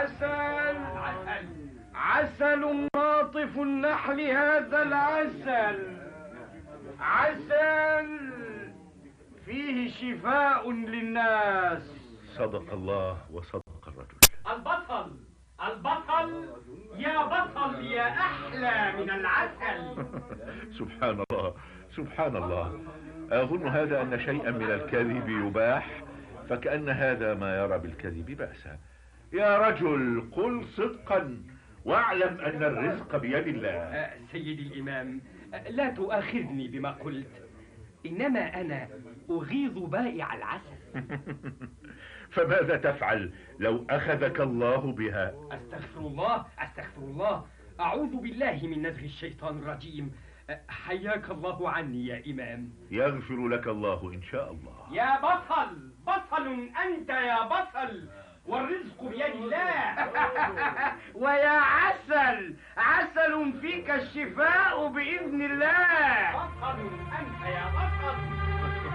عسل عسل ناطف النحل، هذا العسل عسل فيه شفاء للناس. صدق الله وصدق الرجل. البطل البطل يا بطل يا أحلى من العسل. سبحان الله سبحان الله. أظن هذا أن شيئا من الكذب يباح، فكأن هذا ما يرى بالكذب بأسا. يا رجل قل صدقا واعلم أن الرزق بيد الله. سيدي الإمام، لا تؤاخذني بما قلت، إنما أنا أغيظ بائع العسل. فماذا تفعل لو أخذك الله بها؟ أستغفر الله أستغفر الله، أعوذ بالله من نزغ الشيطان الرجيم. حياك الله عني يا إمام. يغفر لك الله إن شاء الله. يا بطل بطل أنت يا بطل، والرزق بيد الله. ويا عسل عسل فيك الشفاء بإذن الله.